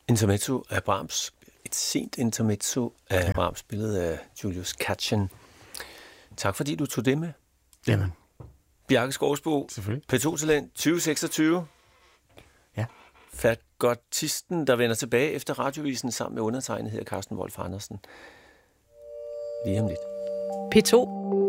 Intermezzo af Brahms. Et sent intermezzo af Brahms, spillet af Julius Katchen. Tak fordi du tog det med. Jamen. Bjarke Skovsbo, P2-talent 2026. Ja. Fagotisten, der vender tilbage efter radiovisen sammen med undertegnet, hedder Carsten Wolf Andersen. Lige om lidt. P2